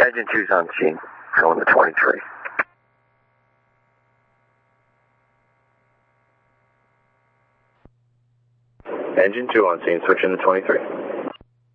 Engine 2's on scene. Going to 23. Engine 2 on scene, switching to 23.